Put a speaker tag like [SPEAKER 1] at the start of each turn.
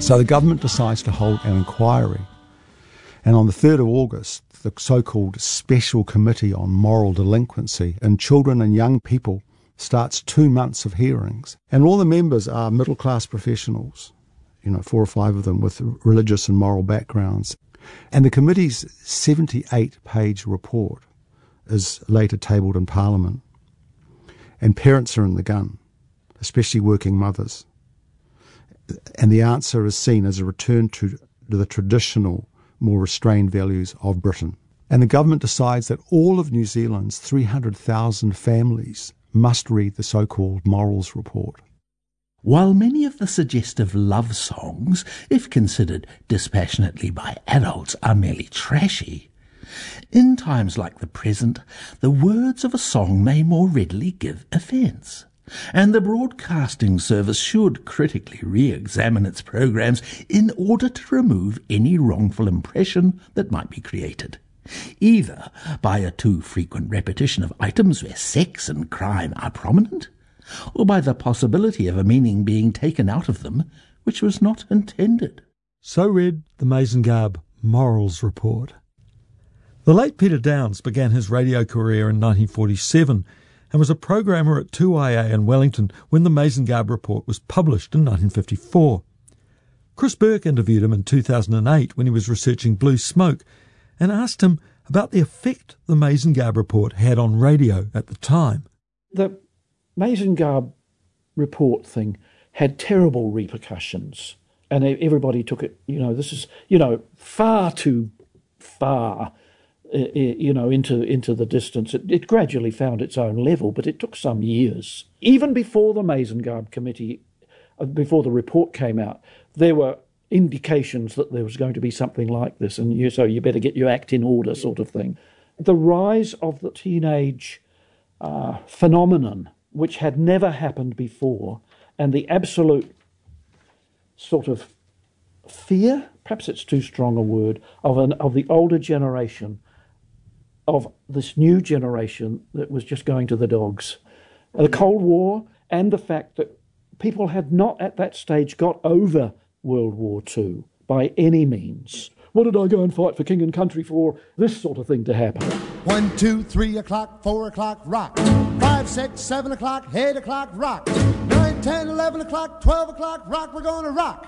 [SPEAKER 1] So the government decides to hold an inquiry. And on the 3rd of August, the so-called Special Committee on Moral Delinquency in Children and Young People starts 2 months of hearings. And all the members are middle-class professionals, 4 or 5 of them with religious and moral backgrounds. And the committee's 78-page report is later tabled in Parliament. And parents are in the gun, especially working mothers. And the answer is seen as a return to the traditional, more restrained values of Britain. And the government decides that all of New Zealand's 300,000 families must read the so-called Morals Report.
[SPEAKER 2] While many of the suggestive love songs, if considered dispassionately by adults, are merely trashy, in times like the present, the words of a song may more readily give offence. And the Broadcasting Service should critically re-examine its programmes in order to remove any wrongful impression that might be created, either by a too frequent repetition of items where sex and crime are prominent, or by the possibility of a meaning being taken out of them which was not intended.
[SPEAKER 3] So read the Mazengarb Morals Report. The late Peter Downes began his radio career in 1947 and was a programmer at 2IA in Wellington when the Mazengarb Report was published in 1954. Chris Burke interviewed him in 2008 when he was researching Blue Smoke and asked him about the effect the Mazengarb Report had on radio at the time.
[SPEAKER 4] The Mazengarb Report thing had terrible repercussions, and everybody took it, this is, far too far, into the distance. It gradually found its own level, but it took some years. Even before the Mazengarb Committee, before the report came out, there were indications that there was going to be something like this, and so you better get your act in order sort of thing. The rise of the teenage phenomenon, which had never happened before, and the absolute sort of fear, perhaps it's too strong a word, of the older generation, of this new generation that was just going to the dogs. The Cold War and the fact that people had not at that stage got over World War II by any means. What did I go and fight for king and country for? This sort of thing to happen.
[SPEAKER 5] 1, 2, 3 o'clock, 4 o'clock, rock. 5, 6, 7 o'clock, 8 o'clock, rock. 9, 10, 11 o'clock, 12 o'clock, rock. We're going to rock.